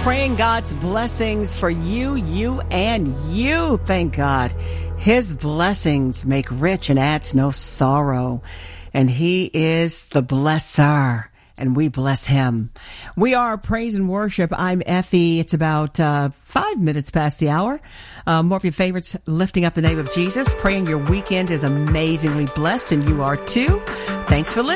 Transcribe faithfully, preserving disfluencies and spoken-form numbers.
praying God's blessings for you, you, and you. Thank God. His blessings make rich and adds no sorrow. And He is the blesser, and we bless Him. We are Praise and Worship. I'm Effie. It's about uh, five minutes past the hour. Uh, more of your favorites lifting up the name of Jesus, praying your weekend is amazingly blessed, and you are too. Thanks for listening.